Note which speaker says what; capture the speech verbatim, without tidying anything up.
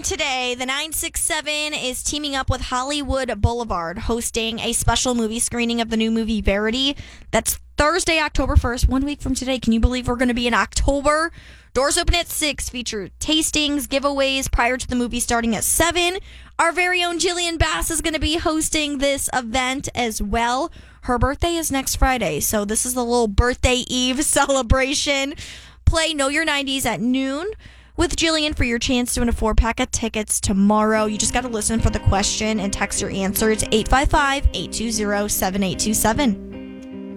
Speaker 1: today, the nine six seven is teaming up with Hollywood Boulevard, hosting a special movie screening of the new movie Verity. That's Thursday, October first, one week from today. Can you believe we're going to be in October? Doors open at six, feature tastings, giveaways prior to the movie starting at seven. Our very own Jillian Bass is going to be hosting this event as well. Her birthday is next Friday, so this is the little birthday eve celebration. Play Know Your nineties at noon with Jillian for your chance to win a four-pack of tickets tomorrow. You just got to listen for the question and text your answer to eight five five, eight two zero, seven eight two seven.